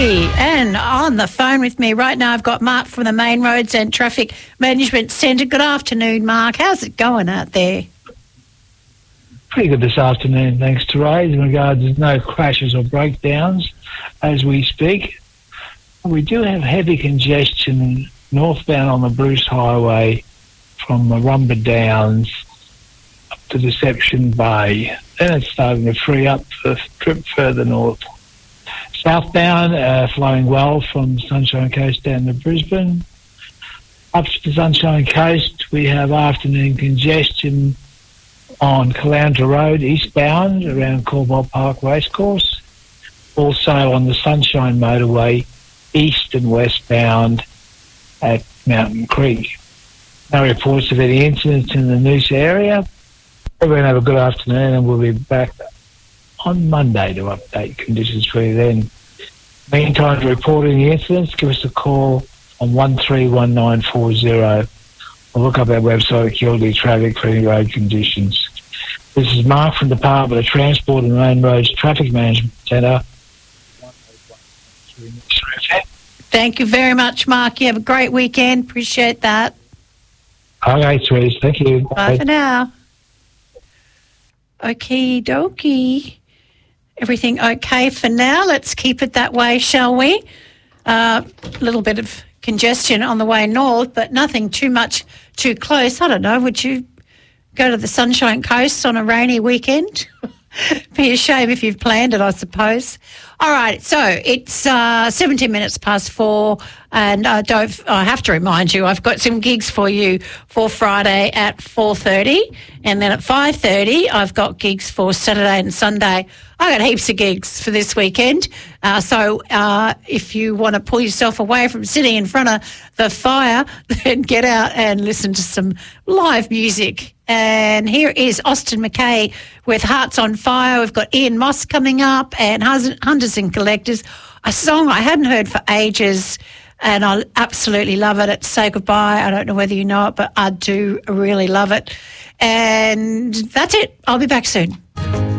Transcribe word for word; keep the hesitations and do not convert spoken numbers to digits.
Okie. And on the phone with me right now, I've got Mark from the Main Roads and Traffic Management Centre. Good afternoon, Mark. How's it going out there? Pretty good this afternoon, thanks to Ray. In regards, there's no crashes or breakdowns as we speak. We do have heavy congestion northbound on the Bruce Highway from Marumba Downs up to Deception Bay. Then it's starting to free up for a trip further north. Southbound, uh, flowing well from Sunshine Coast down to Brisbane. Up to the Sunshine Coast, we have afternoon congestion on Caloundra Road, eastbound, around Caldwell Park Racecourse. Also on the Sunshine Motorway, east and westbound at Mountain Creek. No reports of any incidents in the Noosa area. Everyone have a good afternoon, and we'll be back on Monday to update conditions for you then. Meantime, to report any incidents, give us a call on one three one nine four zero or look up our website, Q L D Traffic, for any road conditions. This is Mark from the Department of Transport and Main Roads Traffic Management Centre. Thank you very much, Mark. You have a great weekend. Appreciate that. Okay, sweeties. Thank you. Bye, Bye for now. Okie dokie. Everything okay for now? Let's keep it that way, shall we? A uh, little bit of congestion on the way north, but nothing too much too close. I don't know, would you go to the Sunshine Coast on a rainy weekend? Be a shame if you've planned it, I suppose. All right, so it's uh, seventeen minutes past four, and I don't. I have to remind you, I've got some gigs for you for Friday at four thirty, and then at five thirty, I've got gigs for Saturday and Sunday. I got heaps of gigs for this weekend, uh, so uh, if you want to pull yourself away from sitting in front of the fire, then get out and listen to some live music. And here is Austin McKay with Hearts on Fire. We've got Ian Moss coming up and Hunters and Collectors, a song I hadn't heard for ages, and I absolutely love it. It's Say Goodbye. I don't know whether you know it, but I do really love it. And that's it. I'll be back soon.